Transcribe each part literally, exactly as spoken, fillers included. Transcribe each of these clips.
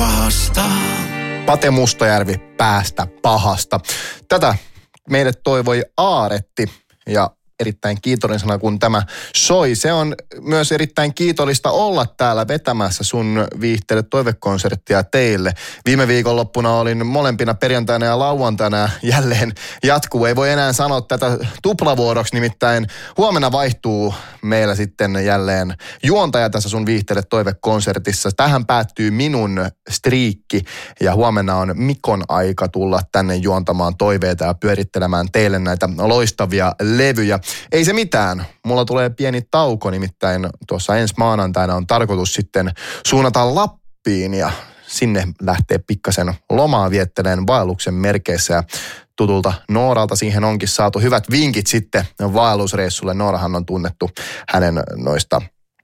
pahasta. Pate Mustajärvi, päästä pahasta. Tätä meille toivoi Aaretti ja erittäin kiitollisena, kun tämä soi. Se on myös erittäin kiitollista olla täällä vetämässä sun viihteelle toivekonserttia teille. Viime viikonloppuna olin molempina perjantaina ja lauantaina jälleen jatkuu. Ei voi enää sanoa tätä tuplavuoroksi, nimittäin huomenna vaihtuu meillä sitten jälleen juontaja tässä sun viihteelle toivekonsertissa. Tähän päättyy minun striikki ja huomenna on Mikon aika tulla tänne juontamaan toiveita ja pyörittelemään teille näitä loistavia levyjä. Ei se mitään. Mulla tulee pieni tauko, nimittäin tuossa ensi maanantaina on tarkoitus sitten suunnata Lappiin ja sinne lähtee pikkasen lomaa vietteleen vaelluksen merkeissä ja tutulta Nooralta siihen onkin saatu hyvät vinkit sitten vaellusreissulle. Noorahan on tunnettu hänen noista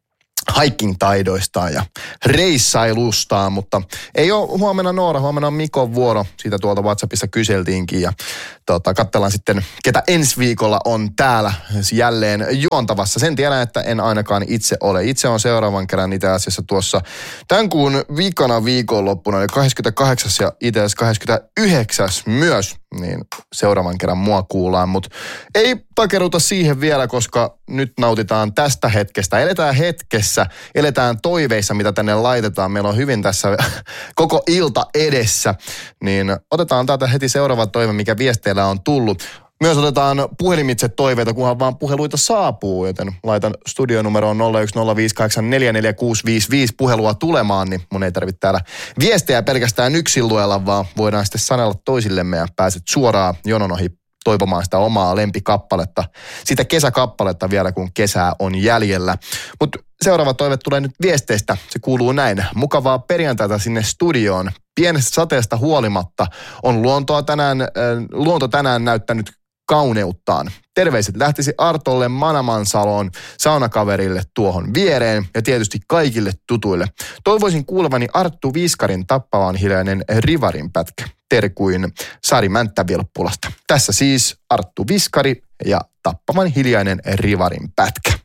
hiking-taidoistaan ja reissailustaan, mutta ei ole huomenna Noora, huomenna on Mikon vuoro. Siitä tuolta WhatsAppissa kyseltiinkin ja tota, katsellaan sitten, ketä ensi viikolla on täällä jälleen juontavassa. Sen tiedän, että en ainakaan itse ole. Itse on seuraavan kerran itse asiassa tuossa tämän kuun viikona viikonloppuna, eli kahdeskymmeneskahdeksas ja itse asiassa kahdeskymmenesyhdeksäs myös, niin seuraavan kerran mua kuullaan, mutta ei takeruta siihen vielä, koska nyt nautitaan tästä hetkestä. Eletään hetkessä, eletään toiveissa, mitä tänne laitetaan. Meillä on hyvin tässä koko ilta edessä, niin otetaan täältä heti seuraava toive, mikä viesteillä on tullut. Myös otetaan puhelimitse toiveita, kunhan vaan puheluita saapuu, joten laitan studionumeroon nolla yksi nolla viisi kahdeksan neljä neljä kuusi viisi viisi puhelua tulemaan, niin mun ei tarvitse täällä viestejä pelkästään yksin luella, vaan voidaan sitten sanella toisillemme ja pääset suoraan jonon ohi toivomaan sitä omaa lempikappaletta, sitä kesäkappaletta vielä, kun kesää on jäljellä. Mutta seuraava toive tulee nyt viesteistä. Se kuuluu näin. Mukavaa perjantaita sinne studioon. Pienestä sateesta huolimatta on luontoa tänään, äh, luonto tänään näyttänyt kauneuttaan. Terveiset lähtisi Artolle Manamansaloon, saunakaverille tuohon viereen ja tietysti kaikille tutuille. Toivoisin kuulevani Arttu Viskarin Tappavan hiljainen rivarin pätkä. Terkuin Sari Mänttä-Vilppulasta. Tässä siis Arttu Viskari ja Tappavan hiljainen rivarin pätkä.